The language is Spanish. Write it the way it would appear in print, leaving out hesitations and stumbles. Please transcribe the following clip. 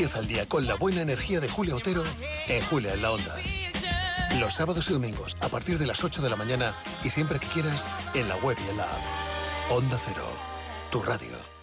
Empieza el día con la buena energía de Julia Otero en Julia en la Onda. Los sábados y domingos a partir de las 8 de la mañana y siempre que quieras en la web y en la app. Onda Cero, tu radio.